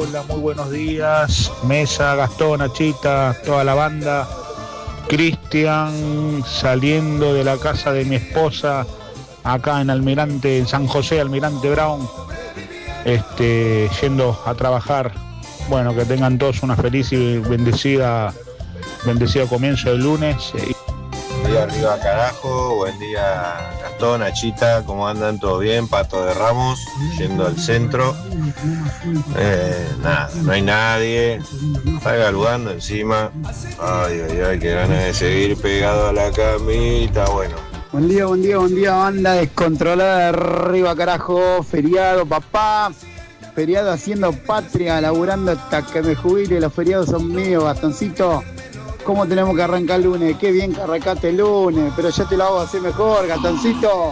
hola, muy buenos días. Mesa, Gastón, Nachita, toda la banda. Cristian, saliendo de la casa de mi esposa, acá en Almirante, en San José, Almirante Brown, yendo a trabajar. Bueno, que tengan todos una feliz y bendecido comienzo del lunes. Buen día arriba carajo, buen día Gastón, Nachita, ¿cómo andan? ¿Todo bien? Pato de Ramos, yendo al centro. Nada, no hay nadie, está galugando encima. Ay, qué ganas de seguir pegado a la camita, bueno. Buen día, banda descontrolada arriba carajo, feriado papá, feriado haciendo patria, laburando hasta que me jubile, los feriados son míos, Gastoncito. ¿Cómo tenemos que arrancar el lunes? Qué bien que arrancaste el lunes, pero yo te lo hago así mejor, Gastoncito.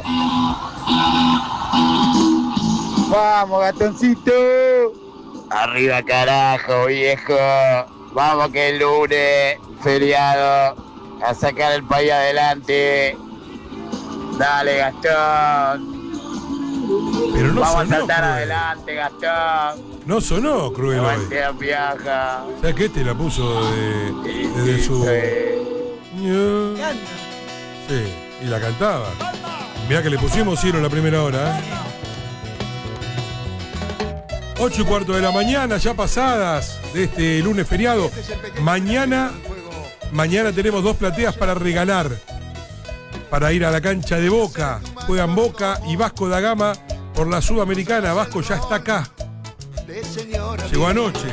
Vamos, Gastoncito. Arriba carajo, viejo. Vamos que el lunes, feriado, a sacar el país adelante. Dale, Gastón. Pero no vamos sonó, a saltar Cruel. Adelante, Gastón. No sonó Cruel hoy. Sebastián viaja. O sea que este la puso desde su... Sí, y la cantaba. Mirá que le pusimos Ciro en la primera hora, 8:15 de la mañana, ya pasadas de este lunes feriado. Mañana tenemos 2 plateas para regalar. Para ir a la cancha de Boca. Juegan Boca y Vasco da Gama por la Sudamericana. Vasco ya está acá. Llegó anoche.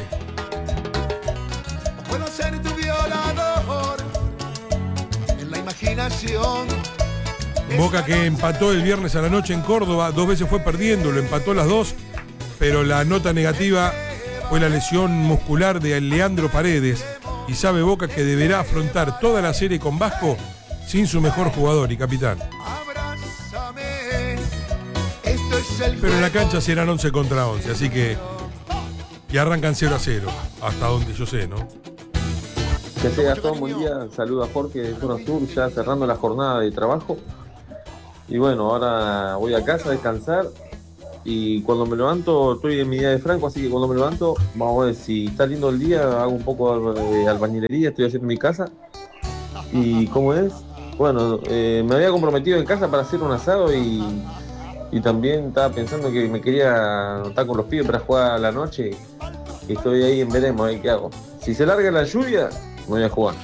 Puedo ser tu violador en la imaginación. Boca que empató el viernes a la noche en Córdoba, 2 veces fue perdiendo, lo empató las 2, pero la nota negativa fue la lesión muscular de Leandro Paredes y sabe Boca que deberá afrontar toda la serie con Vasco sin su mejor jugador y capitán. Pero en la cancha serán 11 contra 11, así que arrancan 0-0, hasta donde yo sé, ¿no? Que sea Gastón, buen día, saluda a Jorge de Zona Sur, ya cerrando la jornada de trabajo. Y bueno, ahora voy a casa a descansar y cuando me levanto, estoy en mi día de Franco, así que cuando me levanto, vamos a ver si está lindo el día, hago un poco de albañilería, estoy haciendo en mi casa. ¿Y cómo es? Bueno, me había comprometido en casa para hacer un asado y también estaba pensando que me quería estar con los pibes para jugar a la noche. Y estoy ahí en veremos, ¿qué hago? Si se larga la lluvia, me voy a jugar.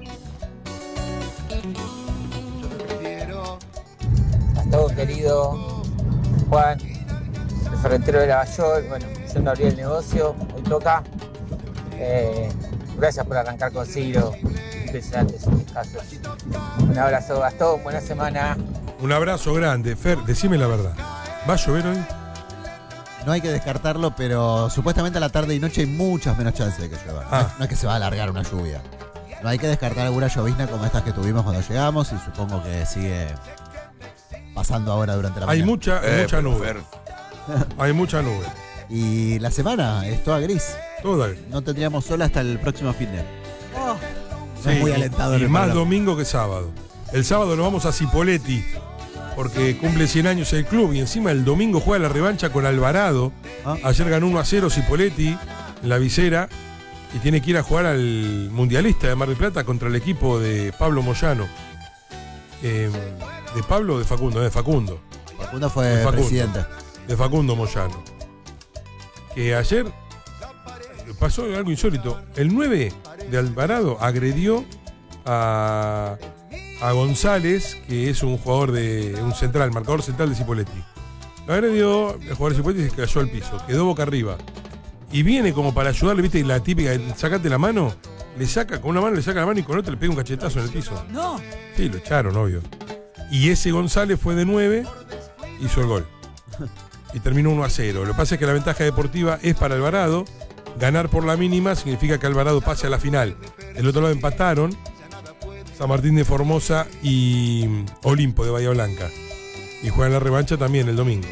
Gastón, querido Juan, el ferretero de Lavallol, bueno, yo no abrí el negocio, hoy toca. Gracias por arrancar con Ciro, impresionantes sus casos. Un abrazo, Gastón, buena semana. Un abrazo grande. Fer, decime la verdad, ¿va a llover hoy? No hay que descartarlo, pero supuestamente a la tarde y noche hay muchas menos chances de que llueva. No es que se va a alargar una lluvia. No hay que descartar alguna llovizna como estas que tuvimos cuando llegamos y supongo que sigue pasando ahora durante la mañana. Hay mucha nube. Hay mucha nube. Y la semana es toda gris. Toda. No tendríamos sol hasta el próximo fin de. No Sí, es muy alentador. y el más panorama. domingo que sábado. El sábado nos vamos a Cipolletti porque cumple 100 años el club y encima el domingo juega la revancha con Alvarado. Ayer ganó 1-0 Cipolletti en la visera y tiene que ir a jugar al Mundialista de Mar del Plata contra el equipo de Pablo Moyano. ¿De Pablo o de Facundo? De Facundo. Facundo fue presidente. De Facundo Moyano. Que ayer pasó algo insólito. El 9 de Alvarado agredió a González, que es un jugador un marcador central de Cipolletti. Lo agredió, el jugador de Cipolletti se cayó al piso, quedó boca arriba. Y viene como para ayudarle, ¿viste? La típica, sacate la mano, con una mano le saca la mano y con otra le pega un cachetazo en el piso. No. Sí, lo echaron, obvio. Y ese González fue de 9, hizo el gol. Y terminó 1-0. Lo que pasa es que la ventaja deportiva es para Alvarado. Ganar por la mínima significa que Alvarado pase a la final. Del otro lado empataron San Martín de Formosa y Olimpo de Bahía Blanca. Y juegan la revancha también el domingo.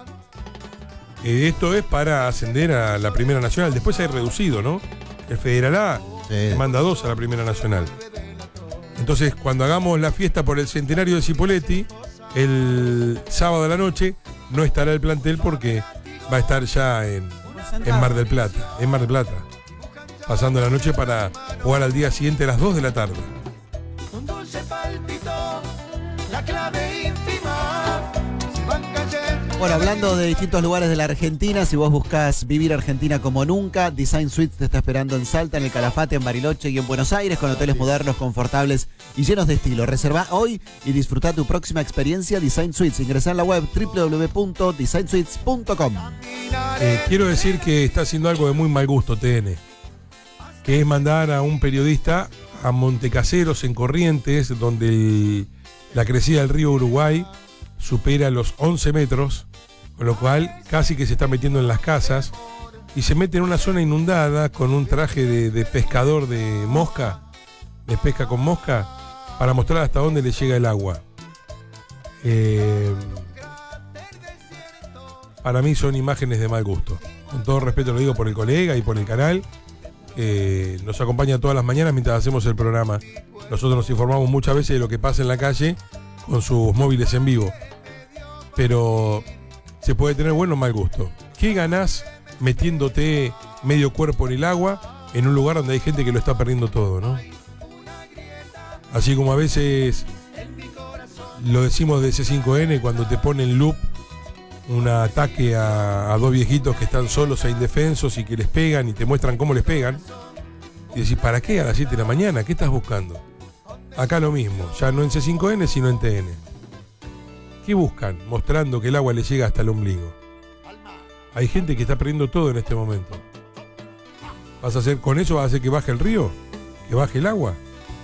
Esto es para ascender a la Primera Nacional. Después hay reducido, ¿no? El Federal A manda 2 a la Primera Nacional. Entonces, cuando hagamos la fiesta por el centenario de Cipolletti, el sábado a la noche, no estará el plantel porque va a estar ya en en Mar del Plata. En Mar del Plata. Pasando la noche para jugar al día siguiente a las 2 de la tarde. Un dulce palpito, la clave ínfima, se van cayendo. Bueno, hablando de distintos lugares de la Argentina, si vos buscás vivir Argentina como nunca, Design Suites te está esperando en Salta, en el Calafate, en Bariloche y en Buenos Aires, con hoteles modernos, confortables y llenos de estilo. Reserva hoy y disfruta tu próxima experiencia Design Suites. Ingresá en la web www.designsuites.com. Quiero decir que está haciendo algo de muy mal gusto TN, que es mandar a un periodista a Montecaseros, en Corrientes, donde la crecida del río Uruguay supera los 11 metros, con lo cual casi que se está metiendo en las casas y se mete en una zona inundada con un traje de pescador de mosca, de pesca con mosca, para mostrar hasta dónde le llega el agua. Para mí son imágenes de mal gusto. Con todo respeto lo digo por el colega y por el canal. Nos acompaña todas las mañanas mientras hacemos el programa. Nosotros nos informamos muchas veces de lo que pasa en la calle con sus móviles en vivo. Pero se puede tener bueno o mal gusto. ¿Qué ganás metiéndote medio cuerpo en el agua en un lugar donde hay gente que lo está perdiendo todo, ¿no? Así como a veces lo decimos de C5N cuando te pone en loop un ataque a dos viejitos que están solos e indefensos y que les pegan y te muestran cómo les pegan. Y decís, ¿para qué a las 7 de la mañana? ¿Qué estás buscando? Acá lo mismo, ya no en C5N sino en TN. ¿Qué buscan? Mostrando que el agua le llega hasta el ombligo. Hay gente que está perdiendo todo en este momento. ¿Vas a hacer con eso? ¿Vas a hacer que baje el río? ¿Que baje el agua?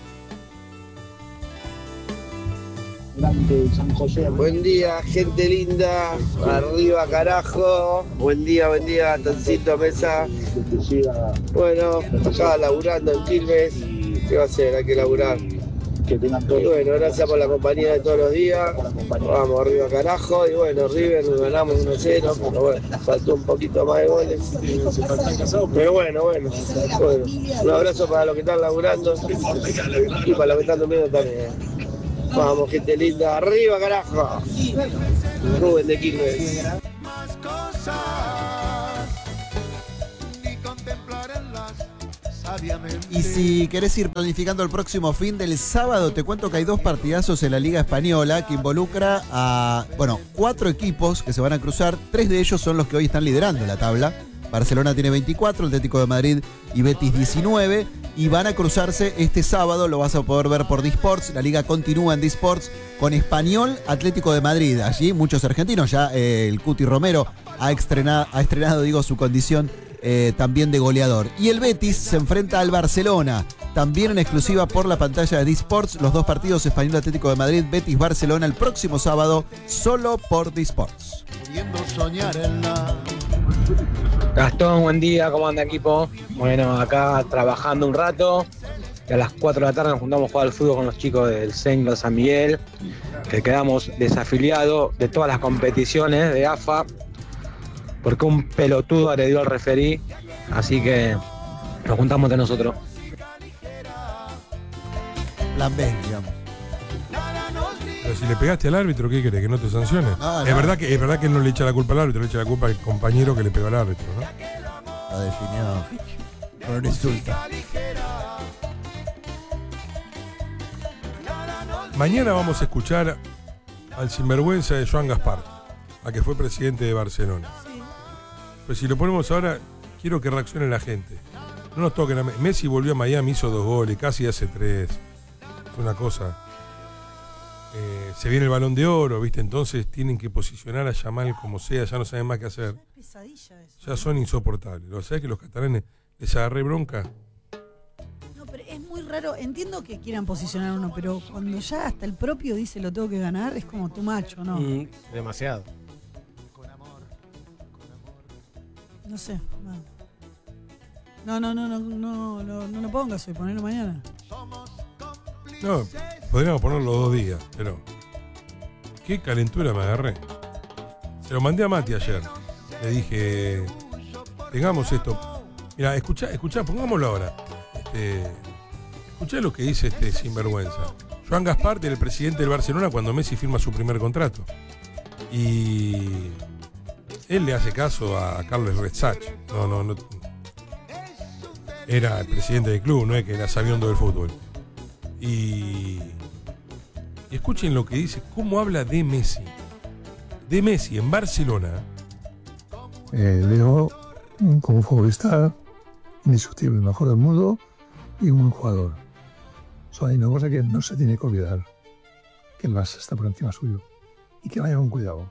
Buen día, gente linda. Arriba, carajo. Buen día, Toncito, mesa. Bueno, acá laburando en Quilmes. ¿Qué va a hacer? Hay que laburar. Bueno, gracias por la compañía de todos los días. Vamos, arriba, carajo. Y bueno, River nos ganamos 1-0. Pero bueno, faltó un poquito más de goles. Pero bueno. Un abrazo para los que están laburando y para los que están durmiendo también. Vamos, gente linda, arriba, carajo. Rubén de Quilmes. Y si querés ir planificando el próximo fin del sábado, te cuento que hay 2 partidazos en la Liga Española que involucra a, 4 equipos que se van a cruzar. 3 de ellos son los que hoy están liderando la tabla. Barcelona tiene 24, Atlético de Madrid y Betis 19. Y van a cruzarse este sábado, lo vas a poder ver por D-Sports. La liga continúa en D-Sports con Español Atlético de Madrid. Allí muchos argentinos, ya el Cuti Romero ha estrenado su condición también de goleador. Y el Betis se enfrenta al Barcelona, también en exclusiva por la pantalla de D-Sports. Los 2 partidos, Español Atlético de Madrid, Betis Barcelona, el próximo sábado, solo por D-Sports. Gastón, buen día, ¿cómo anda, equipo? Bueno, acá trabajando un rato, y a las 4 de la tarde nos juntamos a jugar al fútbol con los chicos del CENGLO San Miguel, que quedamos desafiliados de todas las competiciones de AFA, porque un pelotudo agredió al referí, así que nos juntamos de nosotros. Plan B, digamos. Pero si le pegaste al árbitro, ¿qué querés? ¿Que no te sancione? No. Es verdad que no le echa la culpa al árbitro, le echa la culpa al compañero que le pegó al árbitro, ¿no? Lo definió con un insulto. Mañana vamos a escuchar al sinvergüenza de Joan Gaspar, a que fue presidente de Barcelona. Pues si lo ponemos ahora, quiero que reaccione la gente. No nos toquen a Messi. Volvió a Miami, hizo 2 goles, casi hace 3. Es una cosa. Se viene el Balón de Oro, ¿viste? Entonces tienen que posicionar a Yamal como sea, ya no saben más qué hacer. Ya son insoportables. ¿Sabés que los catalanes les agarré bronca? No, pero es muy raro. Entiendo que quieran posicionar uno, pero cuando ya hasta el propio dice lo tengo que ganar, es como tu macho, ¿no? Demasiado. No sé. No lo pongas hoy, ponelo mañana. No, podríamos ponerlo 2 días, pero qué calentura me agarré. Se lo mandé a Mati ayer. Le dije, tengamos esto. Mira, escuchá, pongámoslo ahora. Escuchá lo que dice este sinvergüenza. Joan Gaspar, el presidente del Barcelona, cuando Messi firma su primer contrato. Y Él le hace caso a Carlos Retzach. No. Era el presidente del club, no es que era sabiondo del fútbol. Y escuchen lo que dice, cómo habla de Messi. De Messi en Barcelona. Leo como futbolista indiscutible, el mejor del mundo y un buen jugador. Solo hay una cosa que no se tiene que olvidar, que el Barça está por encima suyo. Y que vaya con cuidado,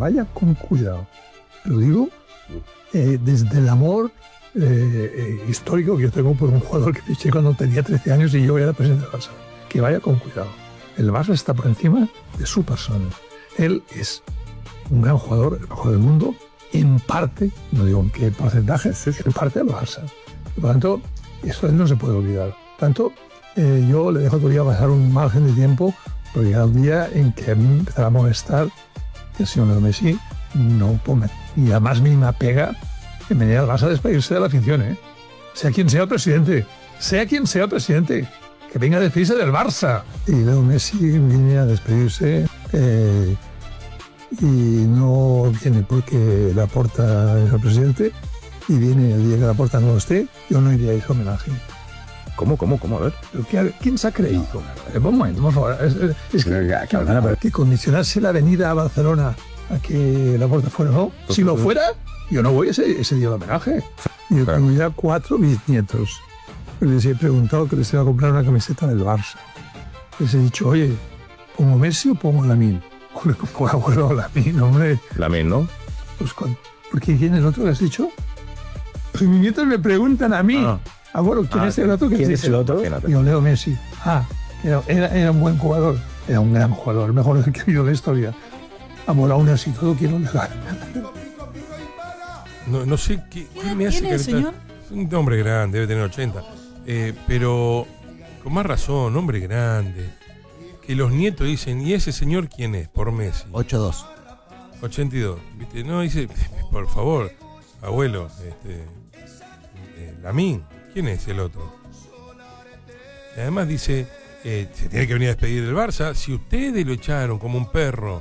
Lo digo desde el amor histórico que yo tengo por un jugador que fiché cuando tenía 13 años y yo era presidente del Barça. Que vaya con cuidado. El Barça está por encima de su persona. Él es un gran jugador, el mejor del mundo, en parte, no digo en qué porcentaje, en parte del Barça. Por lo tanto, esto no se puede olvidar. Por lo tanto, yo le dejo todavía pasar un margen de tiempo, porque llega el día en que a mí empezará a molestar que el señor Messi no ponga ni la más mínima pega en venir al Barça a despedirse de la afición, Sea quien sea el presidente, que venga a despedirse del Barça. Y Leo Messi viene a despedirse y no viene porque Laporta es el presidente, y viene el día que Laporta no esté, yo no iría a ese homenaje. ¿Cómo? A ver. ¿Quién se ha creído? Un momento, por favor. Que condicionarse la venida a Barcelona a que Laporta fuera, ¿no? Si lo fuera, yo no voy ese día de homenaje. Yo tengo ya 4 bisnietos. Les he preguntado que les iba a comprar una camiseta del Barça. Les he dicho, oye, ¿pongo Messi o pongo Lamine? Hombre, como abuelo Lamine, hombre. Lamine, ¿no? Pues porque ¿quién es el otro que has dicho? Pues mis nietos me preguntan a mí. Abuelo, ¿quién es el otro que has dicho? ¿Quién es el otro? Digo, Leo Messi. Era un buen jugador. Era un gran jugador, el mejor que ha habido en la historia. Abuelo, aún así todo quiero dejar. No sé qué me hace ¿Quién es, señor? Un hombre grande, debe tener 80. Pero con más razón, hombre grande. Que los nietos dicen, ¿y ese señor quién es? Por Messi. 82. 82. ¿Viste? No, dice, por favor, abuelo, Lamine, ¿quién es el otro? Y además dice, se tiene que venir a despedir del Barça. Si ustedes lo echaron como un perro,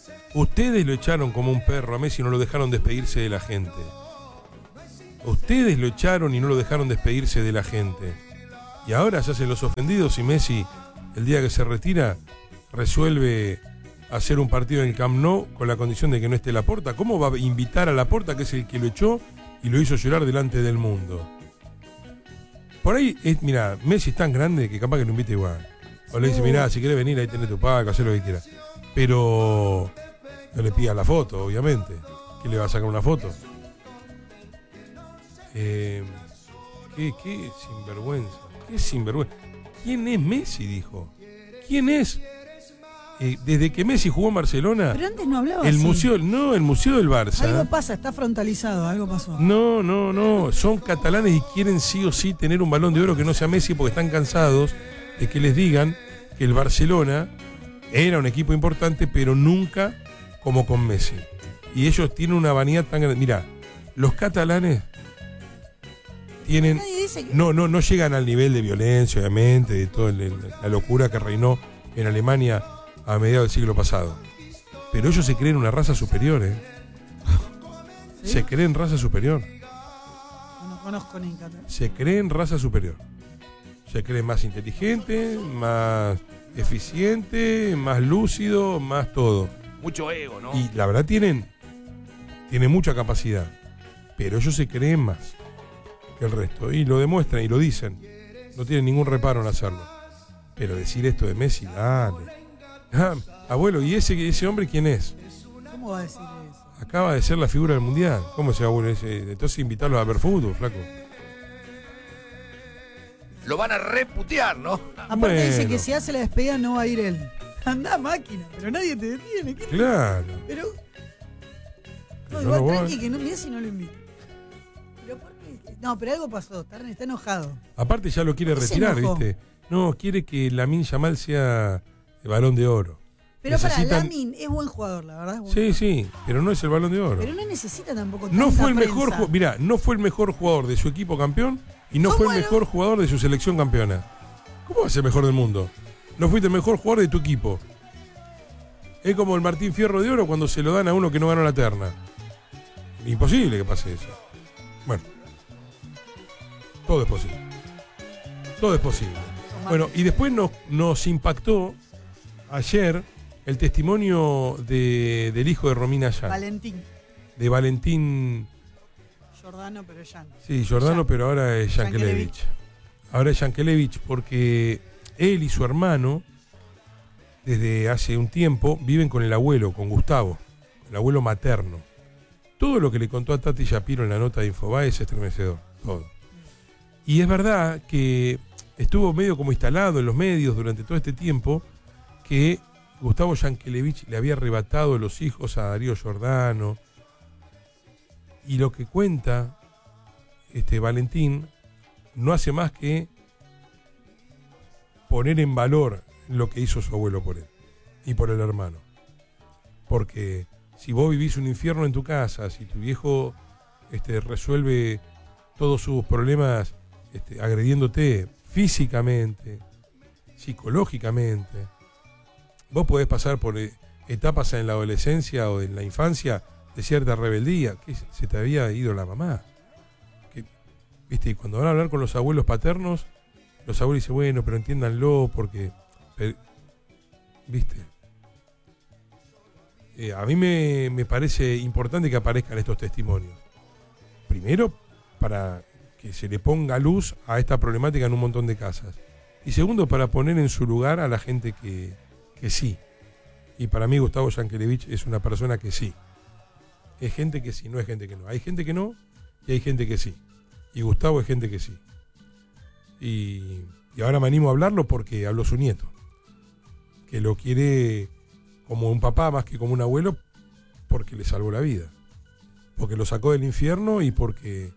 a Messi, no lo dejaron despedirse de la gente. Ustedes lo echaron y no lo dejaron despedirse de la gente. Y ahora se hacen los ofendidos y Messi, el día que se retira, resuelve hacer un partido en el Camp Nou con la condición de que no esté Laporta. ¿Cómo va a invitar a Laporta, que es el que lo echó y lo hizo llorar delante del mundo? Por ahí, mira, Messi es tan grande que capaz que lo invita igual. O le dice, mirá, si querés venir, ahí tenés tu paga, hacé lo que quieras. Pero no le pida la foto, obviamente. ¿Quién le va a sacar una foto? Qué sinvergüenza. Qué sinvergüenza. ¿Quién es Messi? Dijo. ¿Quién es? Desde que Messi jugó en Barcelona. Pero antes no hablaba el así. museo del Barça. Algo pasa, está frontalizado, algo pasó. No. Son catalanes y quieren sí o sí tener un Balón de Oro que no sea Messi, porque están cansados de que les digan que el Barcelona era un equipo importante, pero nunca como con Messi. Y ellos tienen una vanidad tan grande. Mirá, los catalanes tienen. No llegan al nivel de violencia, obviamente, de toda la locura que reinó en Alemania a mediados del siglo pasado. Pero ellos se creen una raza superior, ¿Sí? Se creen raza superior. No conozco ni catalán. Se creen raza superior. Se creen más inteligente, más eficiente, más lúcido, más todo. Mucho ego, ¿no? Y la verdad tienen mucha capacidad. Pero ellos se creen más que el resto. Y lo demuestran y lo dicen. No tienen ningún reparo en hacerlo. Pero decir esto de Messi, dale. Abuelo, ¿y ese hombre quién es? ¿Cómo va a decir eso? Acaba de ser la figura del mundial. ¿Cómo se abuelo? Entonces invitarlos a ver fútbol, flaco. Lo van a reputear, ¿no? Aparte dice que si hace la despedida no va a ir él. Anda máquina, pero nadie te detiene. Claro. Pero. No, igual tranqui, que no, mirá si no lo invita. Pero ¿por qué? No, pero algo pasó, está enojado. Aparte ya lo quiere retirar, ¿viste? No, quiere que Lamine Yamal sea el Balón de Oro. Pero para Lamine es buen jugador, la verdad. Sí, pero no es el Balón de Oro. Pero no necesita tampoco tanta no fue el prensa. mejor, mirá, no fue el mejor jugador de su equipo campeón y no fue el mejor jugador de su selección campeona. ¿Cómo va a ser el mejor del mundo? No fuiste el mejor jugador de tu equipo. Es como el Martín Fierro de Oro cuando se lo dan a uno que no ganó la terna. imposible que pase eso. Bueno, todo es posible. Todo es posible. Bueno, y después nos impactó ayer el testimonio del hijo de Romina Yan. Valentín. De Valentín. Giordano, pero Yan. Sí, Giordano, pero ahora es Yankelevich. Ahora es Yankelevich porque él y su hermano, desde hace un tiempo, viven con el abuelo, con Gustavo, el abuelo materno. Todo lo que le contó a Tati Shapiro en la nota de Infobae es estremecedor, todo. Y es verdad que estuvo medio como instalado en los medios durante todo este tiempo que Gustavo Yankelevich le había arrebatado los hijos a Darío Giordano. Y lo que cuenta Valentín no hace más que poner en valor lo que hizo su abuelo por él y por el hermano. Porque si vos vivís un infierno en tu casa, si tu viejo resuelve todos sus problemas agrediéndote físicamente, psicológicamente, vos podés pasar por etapas en la adolescencia o en la infancia de cierta rebeldía, que se te había ido la mamá. ¿Viste? Y cuando van a hablar con los abuelos paternos, los abuelos dicen, bueno, pero entiéndanlo, porque... ¿Viste? A mí me parece importante que aparezcan estos testimonios. Primero, para que se le ponga luz a esta problemática en un montón de casas. Y segundo, para poner en su lugar a la gente que sí. Y para mí Gustavo Yankelevich es una persona que sí. Es gente que sí, no es gente que no. Hay gente que no y hay gente que sí. Y Gustavo es gente que sí. Y ahora me animo a hablarlo porque habló su nieto, que lo quiere como un papá más que como un abuelo, porque le salvó la vida, porque lo sacó del infierno y porque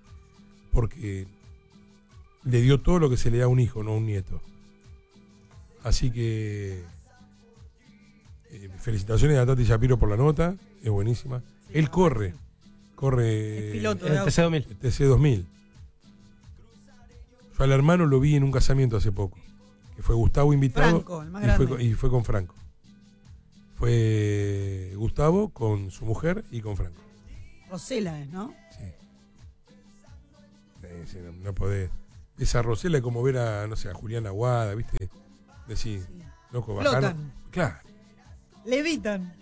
le dio todo lo que se le da a un hijo, no a un nieto. Así que felicitaciones a Tati Shapiro por la nota, es buenísima. Él corre es piloto el TC2000. El TC2000. Yo al hermano lo vi en un casamiento hace poco, que fue Gustavo invitado. Franco, el más grande. Y fue con Franco. Fue Gustavo con su mujer y con Franco. Rosela es, ¿no? Sí, no podés. Esa Rosela es como ver a, no sé, a Julián Aguada, ¿viste? Decir, sí. Loco, bajaron. Claro. Levitan.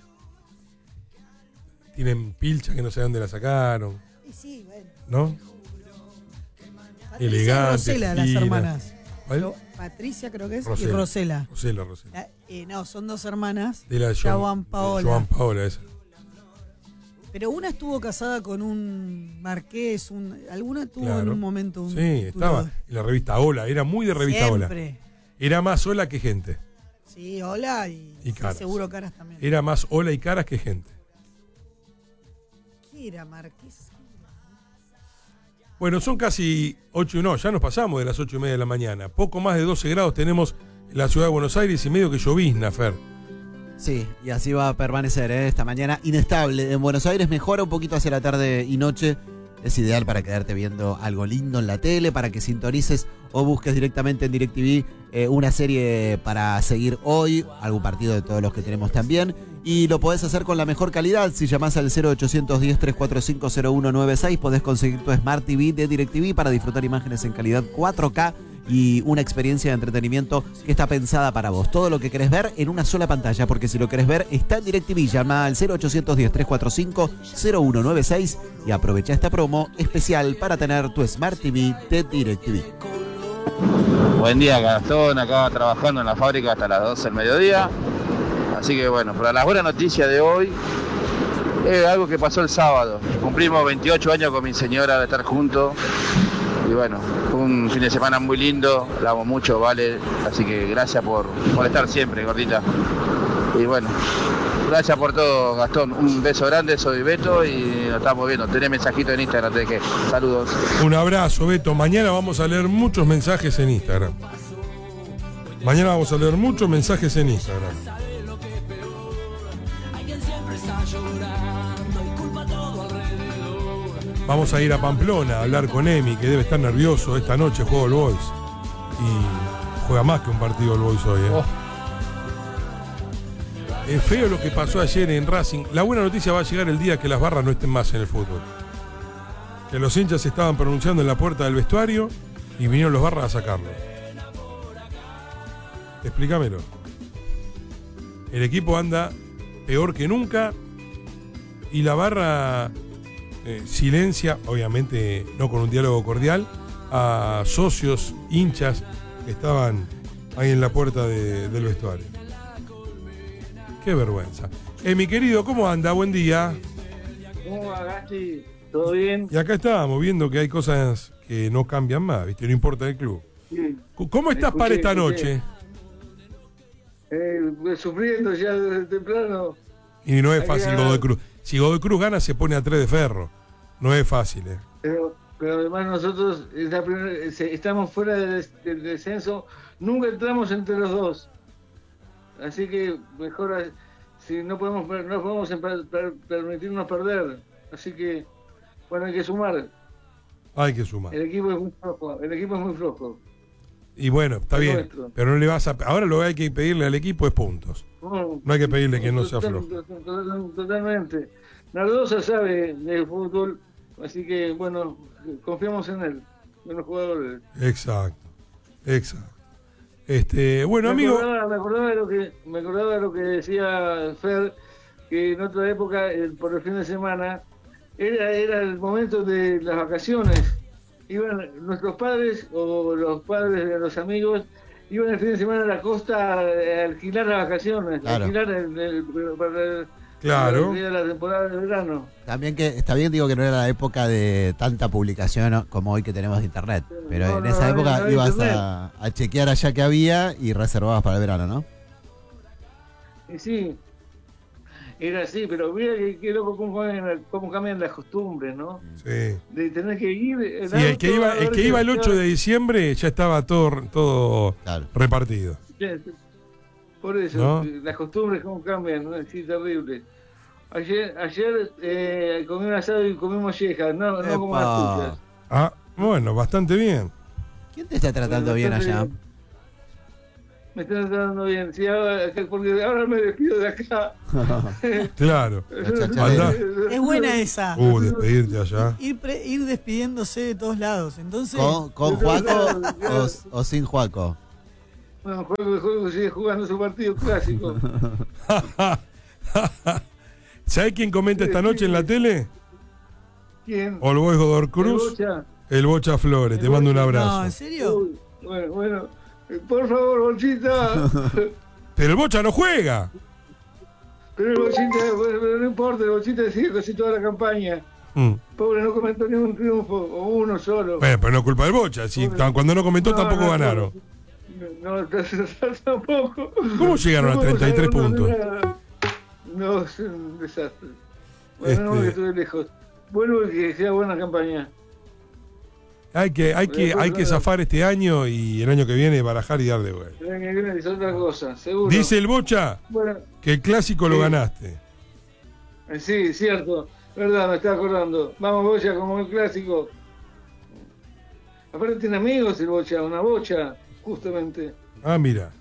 Tienen pilcha que no sé dónde la sacaron. Y sí, bueno. ¿No? Patricia Elegante. Rosela, las hermanas. ¿Cuál? Patricia creo que es Rosela. y Rosela. Rosela. No, son dos hermanas. De la Juan Paola. Juan Paola, esa. Pero una estuvo casada con un marqués, alguna tuvo claro. en un momento un... Sí, estaba en la revista Hola, era muy de revista Siempre. Hola. Era más Hola que gente. Sí, Hola y Caras. Seguro Caras también. Era más Hola y Caras que gente. ¿Qué era marqués? Bueno, son casi 8, no, ya nos pasamos de las 8:30 de la mañana. Poco más de 12 grados tenemos en la ciudad de Buenos Aires y medio que llovizna, Fer. Sí, y así va a permanecer esta mañana inestable. En Buenos Aires mejora un poquito hacia la tarde y noche. Es ideal para quedarte viendo algo lindo en la tele, para que sintonices o busques directamente en DirecTV una serie para seguir hoy, algún partido de todos los que tenemos también. Y lo podés hacer con la mejor calidad. Si llamás al 0810-345-0196 podés conseguir tu Smart TV de DirecTV para disfrutar imágenes en calidad 4K y una experiencia de entretenimiento que está pensada para vos. Todo lo que querés ver en una sola pantalla, porque si lo querés ver está en DirecTV. Llama al 0810-345-0196 y aprovecha esta promo especial para tener tu Smart TV de DirecTV. Buen día, Gastón, acá trabajando en la fábrica hasta las 12 del mediodía. Así que bueno, para la buena noticia de hoy, es algo que pasó el sábado. Cumplimos 28 años con mi señora de estar juntos. Y bueno, fue un fin de semana muy lindo, la amo mucho, Vale. Así que gracias por estar siempre, gordita. Y bueno, gracias por todo, Gastón. Un beso grande, soy Beto y nos estamos viendo. Tenés mensajito en Instagram, te dejé. Saludos. Un abrazo, Beto. Mañana vamos a leer muchos mensajes en Instagram. Mañana vamos a leer muchos mensajes en Instagram. Vamos a ir a Pamplona a hablar con Emi, que debe estar nervioso. Esta noche juega el Boys. Y juega más que un partido el Boys hoy. Es feo lo que pasó ayer en Racing. La buena noticia va a llegar el día que las barras no estén más en el fútbol. que los hinchas se estaban pronunciando en la puerta del vestuario y vinieron los barras a sacarlo. Explícamelo. El equipo anda peor que nunca y la barra silencia, obviamente no con un diálogo cordial, a socios, hinchas que estaban ahí en la puerta del vestuario. Qué vergüenza. Mi querido, ¿cómo anda? Buen día. ¿Cómo va, Gasti? ¿Todo bien? Y acá estábamos viendo que hay cosas que no cambian más, ¿viste? No importa el club. Sí. ¿Cómo estás para esta noche? Sufriendo ya desde temprano. Y no es fácil Godoy Cruz. Si Godoy Cruz gana, se pone a 3 de ferro. No es fácil, Pero además nosotros estamos fuera del descenso. Nunca entramos entre los dos. Así que mejor, si no podemos permitirnos perder. Así que, bueno, hay que sumar. Hay que sumar. El equipo es muy flojo. Y bueno, está bien. Nuestro. Pero no le vas a... Ahora lo que hay que pedirle al equipo es puntos. No hay que pedirle que no sea flojo. Totalmente. Nardosa sabe de fútbol, así que, bueno, confiamos en él, en los jugadores. Exacto. Bueno, amigo... Me acordaba de lo que decía Fer, que en otra época, por el fin de semana, era el momento de las vacaciones. Iban nuestros padres o los padres de los amigos, iban el fin de semana a la costa a alquilar las vacaciones, Claro. alquilar Claro. la temporada de verano. También que está bien, digo que no era la época de tanta publicación, ¿no?, como hoy que tenemos de internet. Pero en esa época no había ibas internet. a chequear allá que había y reservabas para el verano, ¿no? Y sí, era así, pero mira qué loco cómo cambian las costumbres, ¿no? Sí. De tener que ir. Sí, el que iba el 8 de diciembre ya estaba todo repartido. Por eso, ¿No? las costumbres cómo cambian, ¿no? Sí, terrible. Ayer comí un asado y comí mollejas, no como las tuyas. Ah, bueno, bastante bien. ¿Quién te está tratando bien allá? Me están tratando bien, sí, porque ahora me despido de acá. Claro. Andá. Es buena esa. Despedirte allá. Ir despidiéndose de todos lados. Entonces, ¿Con Juaco o sin Juaco? Bueno, juego sigue jugando su partido clásico. ¿Sabés quién comenta esta noche en la tele? ¿Quién? All Boys Godoy Cruz. El Bocha Flores. Te mando un abrazo. no, ¿en serio? Bueno, por favor, Bochita. Pero el Bocha no juega. Pero el Bochita, pero no importa, el Bochita sigue casi toda la campaña. Pobre, no comentó ni un triunfo, o uno solo. Bueno, pero no es culpa del Bocha. Si, cuando no comentó tampoco ganaron. No, tampoco. ¿Cómo llegaron a 33 puntos? No, es un desastre. Bueno, no, que estuve lejos. Bueno, que sea buena campaña. Hay que zafar este año y el año que viene barajar y dar de vuelta. El año que viene es otra cosa, seguro. Dice el Bocha que el clásico lo ganaste. Sí, cierto. Verdad, me estaba acordando. Vamos, Bocha, como el clásico. Aparte tiene amigos el Bocha, una Bocha, justamente. Ah, mira.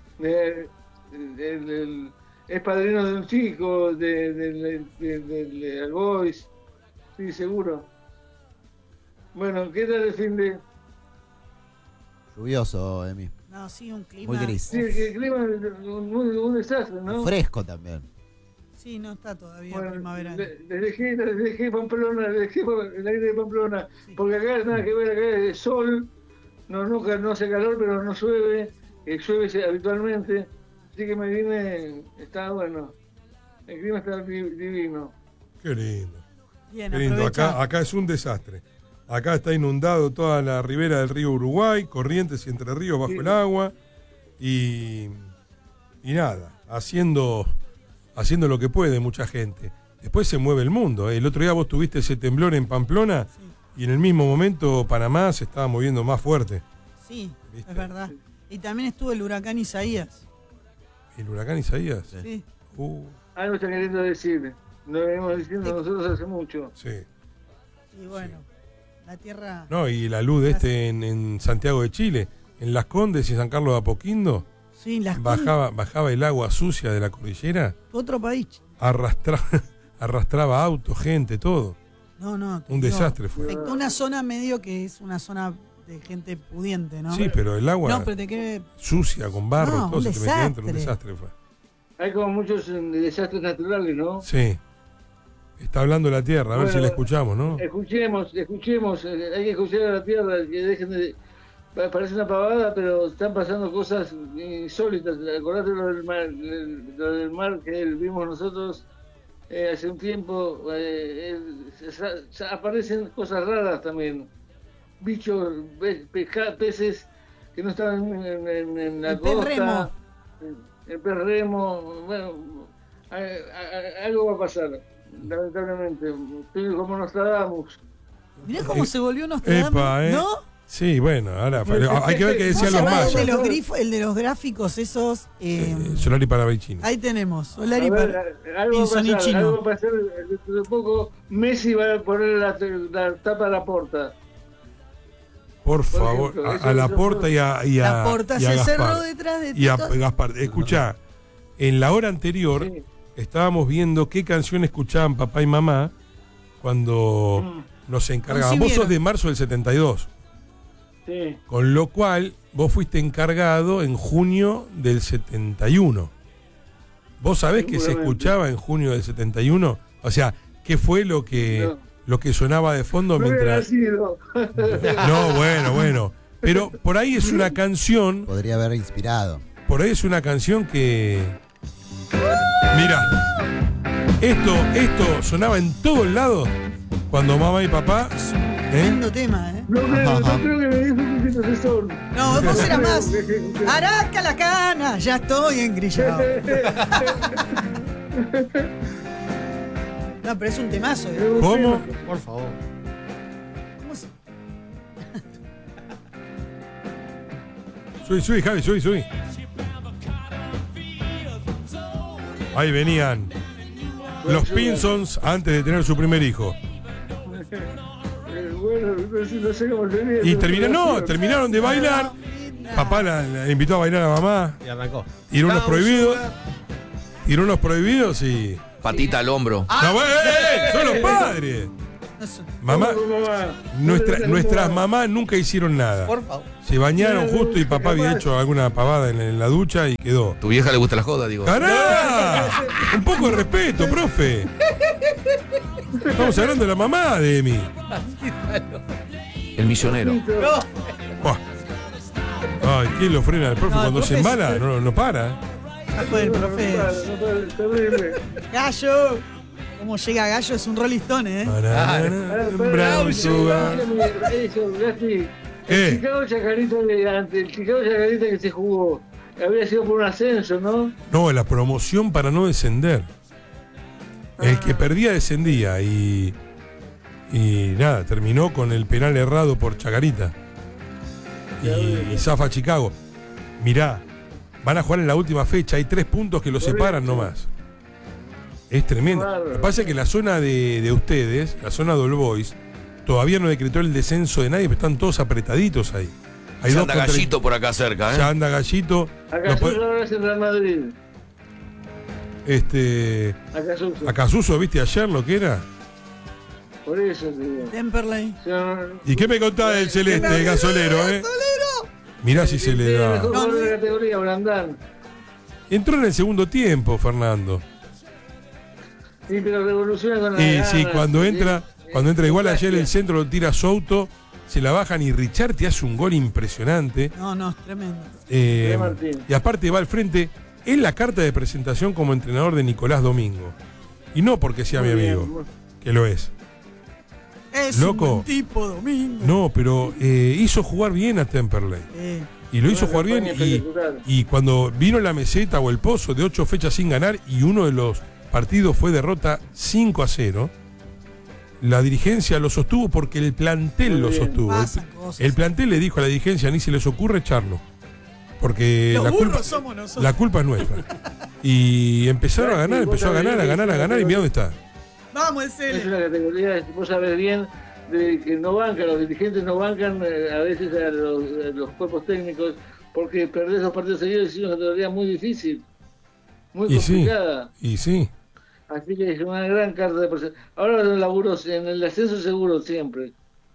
Es padrino de un chico del All Boys. Sí, seguro. Bueno, ¿qué tal el fin de...? Lluvioso, Emi. No, sí, un clima. Muy gris. Sí, el clima es un desastre, ¿no? Fresco también. Sí, no está todavía Bueno, primavera. les dejé Pamplona, les dejé el aire de Pamplona, porque acá nada que ver, acá es sol, nunca no hace calor, pero no llueve, llueve habitualmente, así que me vine, está bueno, el clima está divino. Qué lindo. Bien, qué lindo. Acá es un desastre. Acá está inundado toda la ribera del río Uruguay, Corrientes y Entre Ríos bajo el agua, y nada, haciendo lo que puede mucha gente. Después se mueve el mundo. El otro día vos tuviste ese temblor en Pamplona y en el mismo momento Panamá se estaba moviendo más fuerte. Sí, ¿Viste? es verdad. Y también estuvo el huracán Isaías. ¿El huracán Isaías? Sí. Algo está queriendo decir, lo venimos diciendo nosotros hace mucho. Sí. Y bueno, la tierra... No, y la luz de en Santiago de Chile, en Las Condes y San Carlos de Apoquindo, Sí, Las bajaba el agua sucia de la cordillera. Otro país. Arrastraba autos, gente, todo. No, no. Un desastre fue. Afectó una zona medio que es una zona de gente pudiente, ¿no? Sí, pero el agua No, pero te quede... sucia, con barro, No, todo un se te metía dentro, un desastre. desastre fue. Hay como muchos desastres naturales, ¿no? Sí. Está hablando la tierra, a ver Bueno, si la escuchamos, ¿no? Escuchemos, hay que escuchar a la tierra, que dejen de... Parece una pavada, pero están pasando cosas insólitas. Acordate lo del mar que vimos nosotros hace un tiempo. Aparecen cosas raras también. Bichos, peces que no estaban en la costa. Perremo. El perremo. Bueno, algo va a pasar, lamentablemente. Estoy como Nostradamus. Mirá cómo se volvió Nostradamus, Epa, ¿no? Sí, bueno, ahora hay que ver qué decían ¿Cómo los se llama mayas. el de los gráficos esos. Solari Paravicini. Ahí tenemos. Solari A ver, algo va a pasar dentro de poco. Messi va a poner la tapa a la porta. Por favor, ejemplo, a la Porta y a La Porta y a se Gaspar. cerró detrás de Y a todos. Gaspar. Escuchá, en la hora anterior estábamos viendo qué canción escuchaban papá y mamá cuando nos encargaban. Vos sos de marzo del 72. Sí. Con lo cual, vos fuiste encargado en junio del 71. ¿Vos sabés qué se Seguramente. escuchaba en junio del 71? O sea, ¿qué fue lo que sonaba de fondo No hubiera mientras... sido. No, bueno. Pero por ahí es una canción... Podría haber inspirado. Por ahí es una canción que... Mira, esto sonaba en todos lados cuando mamá y papá... Tremendo tema, ¿eh? No creo que me dijo que profesor. No, vos eras más. Araca la cana, ya estoy engrillado. No, pero es un temazo. ¿eh? ¿Cómo? Por favor. ¿Cómo se... Subí, Javi, subí. Ahí venían los Pinsons antes de tener su primer hijo. Bueno, no sé cómo sería. Y terminaron de bailar. Papá la invitó a bailar a mamá. Y arrancó. Tiró unos prohibidos y... Patita al hombro. No, son los padres. Mamá, nuestras mamás nunca hicieron nada. Por favor. Se bañaron justo y papá había hecho alguna pavada en la ducha y quedó. ¿Tu vieja le gusta la joda, digo? ¡Cará! Un poco de respeto, profe. Estamos hablando de la mamá de Emi. El misionero. Buah. Ay, ¿quién lo frena? El profe No, el cuando profe se embala no para. Ya fue el profe. Terrible. Gallo. Cómo llega Gallo es un Rolling Stone, ¿eh? Brown sugar. Eso, Gasti. ¿Qué? El Chicago Chacarita que se jugó había sido por un ascenso, ¿no? No, la promoción para no descender. El que perdía descendía y nada, terminó con el penal errado por Chacarita. Y zafa Chicago. Mirá, van a jugar en la última fecha, hay 3 puntos que los separan nomás. Es tremendo. Lo que pasa es que la zona de ustedes, la zona de All Boys, todavía no decretó el descenso de nadie, pero están todos apretaditos ahí. Hay Ya dos anda contra- Gallito por acá cerca, ¿eh? Ya anda Gallito. Acá No puede- ahora es el Real Madrid. Acá Suso. A Casuso, ¿viste ayer lo que era? Por eso te digo. Temperley. ¿Y qué me contás del celeste, el gasolero, Mirá si se le da. Mejor jugador de la categoría, Brandán. Entró en el segundo tiempo, Fernando. Sí, pero revoluciona con la Y gana, sí, cuando ¿sí? entra igual ayer el centro lo tira Souto, se la bajan y Richard te hace un gol impresionante. No, es tremendo. Y aparte va al frente en la carta de presentación como entrenador de Nicolás Domingo. Y no porque sea mi Muy bien, amigo, que lo es. Es Loco. un buen tipo, Domingo. No, pero hizo jugar bien a Temperley. Y lo hizo jugar bien y cuando vino la meseta o el pozo de 8 fechas sin ganar y uno de los partidos fue derrota 5-0, la dirigencia lo sostuvo porque el plantel lo sostuvo. El plantel le dijo a la dirigencia, ni se les ocurre echarlo. Porque Los la burros culpa, somos nosotros. la culpa es nuestra. Y empezaron a ganar, empezó a ganar y mira dónde está. Vamos, Es una categoría, vos sabés bien, de que no bancan, los dirigentes no bancan a veces a los cuerpos técnicos, porque perdés 2 partidos seguidos es una categoría muy difícil, muy Y sí, complicada. y sí. Así que es una gran carta de presentación. Ahora los laburos en el ascenso seguro siempre.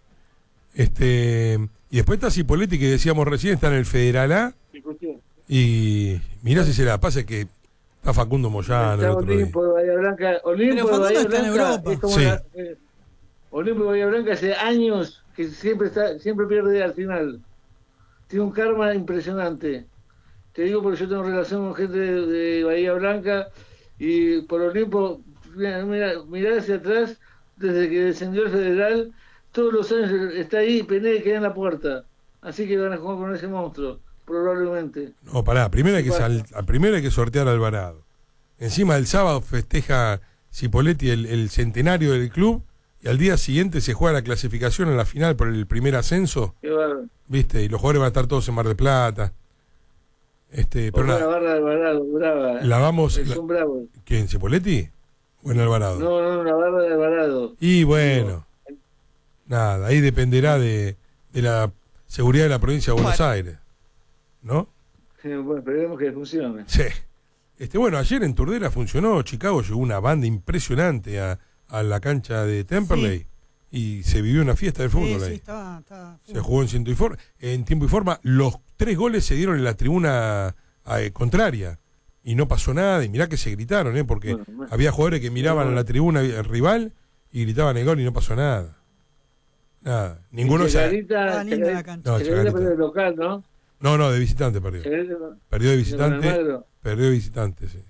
Y después está Cipoletti, que decíamos recién, está en el Federal A. Y mirá si se la pasa, que está Facundo Moyano el otro día. Olimpo de Bahía Blanca. Olimpo de Bahía Blanca es como Sí. Olimpo de Bahía Blanca hace años que siempre pierde al final. Tiene un karma impresionante. Te digo porque yo tengo relación con gente de Bahía Blanca y por Olimpo, mirá hacia atrás, desde que descendió el Federal, todos los años está ahí, Pené queda en la puerta. Así que van a jugar con ese monstruo, probablemente. No, pará, primero hay que sortear a Alvarado. Encima el sábado festeja Cipoletti el centenario del club y al día siguiente se juega la clasificación en la final por el primer ascenso. Qué bárbaro. ¿Viste? Y los jugadores van a estar todos en Mar del Plata. Pero la barra de Alvarado, brava. La vamos. Son bravos. ¿Quién? ¿Cipoletti? ¿O en Alvarado? No, la barra de Alvarado. Y bueno, nada, ahí dependerá de la seguridad de la provincia de Buenos Aires, ¿no? Sí, bueno, esperemos que funcione. Sí. Bueno, ayer en Turdera funcionó, Chicago llegó una banda impresionante a la cancha de Temperley y se vivió una fiesta de fútbol ahí. Estaba Se jugó en tiempo y forma. Los 3 goles se dieron en la tribuna contraria y no pasó nada. Y mirá que se gritaron, porque había jugadores que miraban a la tribuna rival y gritaban el gol y no pasó nada. Nada. Ninguno Chacarita perdió el local, ¿no? No, de visitante perdió. Perdió de visitante, sí.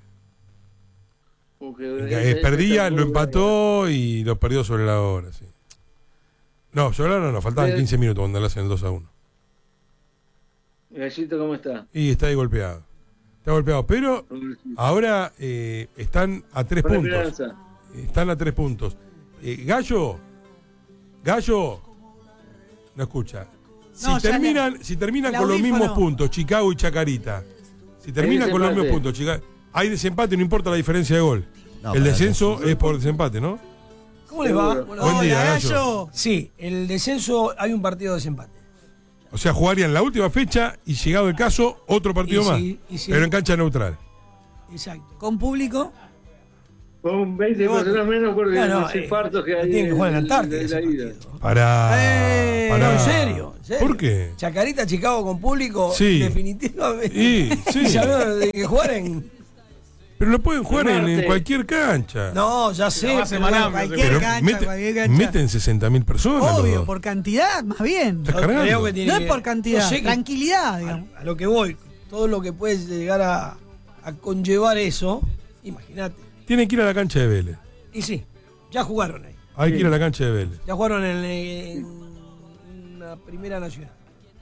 Perdía, lo empató y lo perdió sobre la hora, sí. No, sobre la hora no, faltaban 15 minutos cuando le hacen el 2-1. Gallito, ¿cómo está? Y está ahí golpeado. Pero ahora están a 3 puntos. Están a 3 puntos. Gallo, no escucha. Si terminan con los mismos puntos, Chicago y Chacarita. Si terminan con los mismos puntos, Chicago, hay desempate, no importa la diferencia de gol. El descenso es por desempate, ¿no? ¿Cómo les va? Buen día, Gallo. Sí, el descenso hay un partido de desempate. O sea, jugarían la última fecha y llegado el caso, otro partido más. Pero en cancha neutral. Exacto. ¿Con público? Con 20% menos porque los infartos que hay. Tienen que jugar en la Antártida. Pará. ¿En serio? ¿Por qué? Chacarita, Chicago con público, sí. Definitivamente. Sí. Sabemos de que jugar en. Pero lo pueden jugar en cualquier cancha. No, ya sé. Cualquier cancha. Meten 60.000 personas. Obvio, por cantidad, más bien. Creo que no es por cantidad, tranquilidad, digamos. A lo que voy, todo lo que puede llegar a conllevar eso, imagínate. Tienen que ir a la cancha de Vélez. Y sí, ya jugaron ahí. Hay que ir a la cancha de Vélez. Ya jugaron en la Primera Nacional.